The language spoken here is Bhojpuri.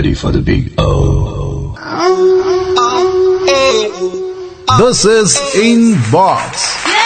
ready for the big O. This is Inbox.